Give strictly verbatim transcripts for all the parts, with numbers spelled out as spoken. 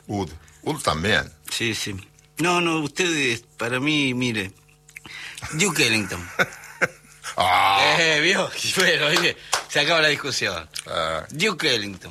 Ud. Ud también. Sí, sí. No, no, ustedes, para mí, mire, Duke Ellington. Ah. Eh, vio, bueno, oye, se acaba la discusión. Ah. Duke Ellington.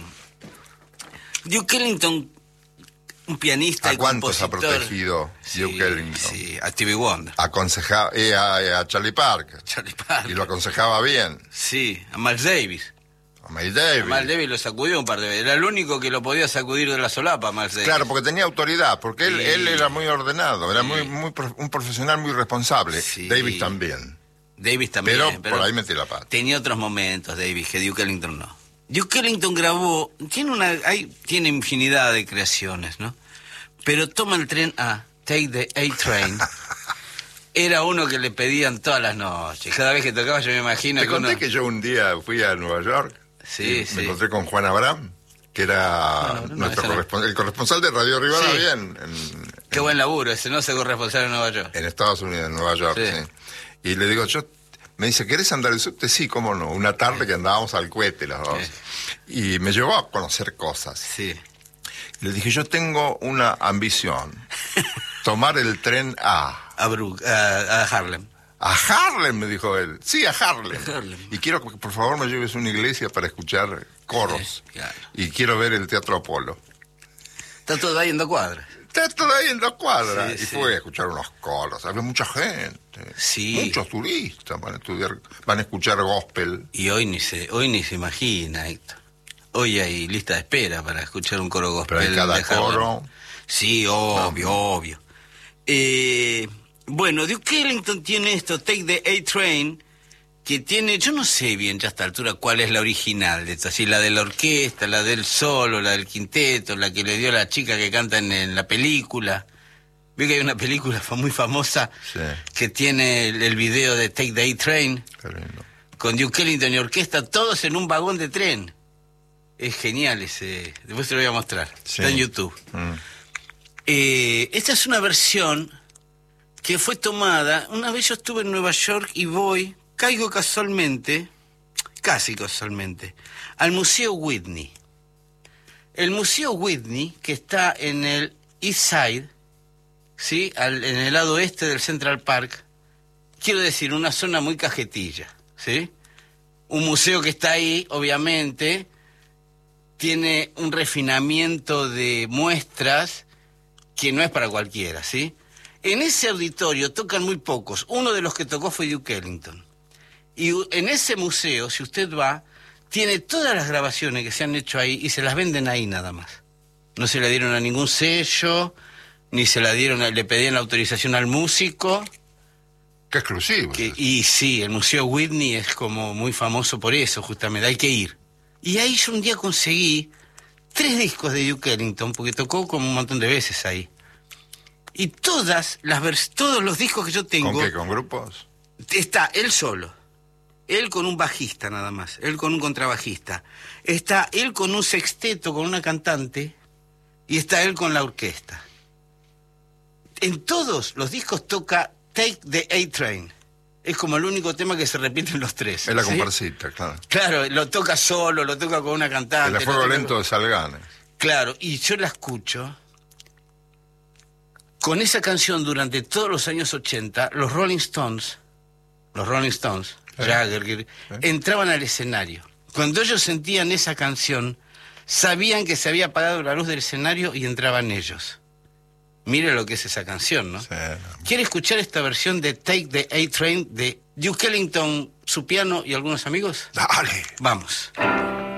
Duke Ellington, un pianista ¿A y cuántos ha compositor. protegido Duke Sí, Ellington? sí, a Stevie Wonder, Aconsejaba eh, a, a Charlie Parker. Charlie Parker. Y lo aconsejaba bien. Sí, a Miles Davis. A Miles Davis. Miles Davis lo sacudió un par de veces. Era el único que lo podía sacudir de la solapa, Miles Davis. Claro, porque tenía autoridad, porque él, Sí. él era muy ordenado, era Sí. muy, muy prof- un profesional muy responsable. Sí. Davis también. Davis también. Pero, por ahí metí la pata. Tenía otros momentos, Davis, que Duke Ellington no. Duke Ellington grabó, tiene una, hay, tiene infinidad de creaciones, ¿no? Pero toma el tren A, Take the A-Train. Era uno que le pedían todas las noches. Cada vez que tocaba yo me imagino Te que conté uno... que yo un día fui a Nueva York. Sí, y sí. Me encontré con Juan Abraham, que era No, no, no, nuestro ese no. correspon- el corresponsal de Radio Rivadavia Sí. en, en, Qué buen laburo ese, no se corresponsal en Nueva York. en Estados Unidos, en Nueva York. Sí. Sí. Y le digo, yo, me dice, ¿querés andar el subte? Sí, cómo no. Una tarde que andábamos al cohete los dos. Sí. Y me llevó a conocer cosas. Sí. Le dije, yo tengo una ambición. Tomar el tren A. A, Brook, a, a Harlem. A Harlem, me dijo él. Sí, a Harlem. A Harlem. Y quiero que por favor me lleves a una iglesia para escuchar coros. Sí, claro. Y quiero ver el Teatro Apolo. Está todo ahí en dos cuadras. Está todo ahí en dos cuadras. Sí, y sí. fue a escuchar unos coros. Había mucha gente. Sí. Muchos turistas van a estudiar, van a escuchar gospel. Y hoy ni se, hoy ni se imagina, Héctor. Hoy hay lista de espera para escuchar un coro gospel. Pero hay cada de Harlem. coro. Sí, obvio, obvio. Eh, bueno, Duke Ellington tiene esto, Take the A-Train, que tiene, yo no sé bien ya a esta altura cuál es la original de esto, así la de la orquesta, la del solo, la del quinteto, la que le dio la chica que canta en, en la película. Veo que hay una película fa- muy famosa Sí. que tiene el, el video de Take the A-Train Qué lindo. con Duke Ellington y orquesta, todos en un vagón de tren. Es genial ese, después te lo voy a mostrar, Sí. está en YouTube. Mm. Eh, esta es una versión que fue tomada. Una vez yo estuve en Nueva York y voy, caigo casualmente, casi casualmente, al Museo Whitney. El Museo Whitney, que está en el East Side, ¿sí? Al- en el lado oeste del Central Park, quiero decir, una zona muy cajetilla, ¿sí? Un museo que está ahí, obviamente, tiene un refinamiento de muestras que no es para cualquiera, ¿sí? En ese auditorio tocan muy pocos. Uno de los que tocó fue Duke Ellington. Y u- en ese museo, si usted va, tiene todas las grabaciones que se han hecho ahí y se las venden ahí nada más. No se la dieron a ningún sello, ni se la dieron, a- le pedían la autorización al músico. Qué exclusivo. Que, y sí, el Museo Whitney es como muy famoso por eso, justamente, hay que ir. Y ahí yo un día conseguí tres discos de Duke Ellington, porque tocó como un montón de veces ahí. Y todas las vers todos los discos que yo tengo, ¿Con qué? ¿Con grupos? está él solo, él con un bajista nada más, él con un contrabajista, está él con un sexteto, con una cantante, y está él con la orquesta. En todos los discos toca Take the A-Train. Es como el único tema que se repite en los tres. Es la ¿sí? comparsita, claro. Claro, lo toca solo, lo toca con una cantante. El lo fuego toca- lento de Salganes. Claro, y yo la escucho. Con esa canción durante todos los años ochenta, los Rolling Stones, los Rolling Stones, Eh. Jagger, que- entraban al escenario. Cuando ellos sentían esa canción, sabían que se había apagado la luz del escenario y entraban ellos. Mire lo que es esa canción, ¿no? Sí. ¿Quiere escuchar esta versión de Take the A-Train de Duke Ellington, su piano y algunos amigos? Dale. Vamos.